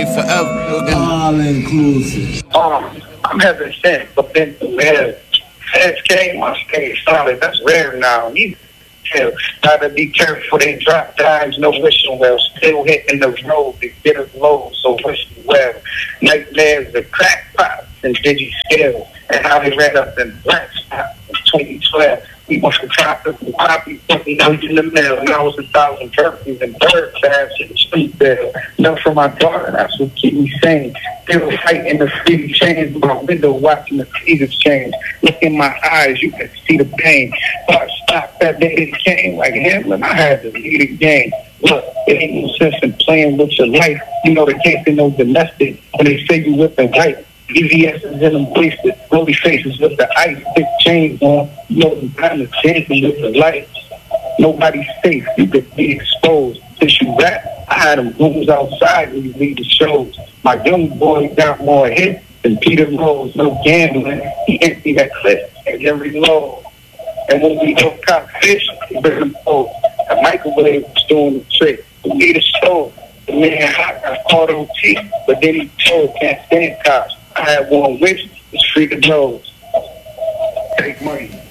stay forever. All inclusive. I'm having sex, but then through hell. Sex came, I stayed solid. That's rare now. You gotta be careful. They drop dimes, no wishing well. Still hitting the road to get us low, so wishing well. Nightmares, the crackpots, and digi scale, and how they ran up in black spot in 2012. We went from traffic to poppy, putting notes in the mail. Now it's 1,000 turkeys and bird baths in the street there. Love for my daughter, that's what keep me sane. Still fighting the free change. My window watching the seasons change. Look in my eyes, you can see the pain. But stop that day it came. Like Hamlin, I had to lead the game. Look, it ain't no sense in playing with your life. You know they can't be no domestic when they say you whipping right. EVS is in them wasted, rolly faces with the ice, big chains on, you know, the kind of dancing with the lights. Nobody's safe, you could be exposed. Since you rap, I had them rooms outside when you leave the shows. My young boy got more hits than Peter Rose, no gambling. He emptied that clip at every load. And when we go caught fish, we bring them home. A microwave was doing the trick. We need a stove. The man hot got caught on T, but then he told can't stand cops. I had one wish, it's free to nose. Take money.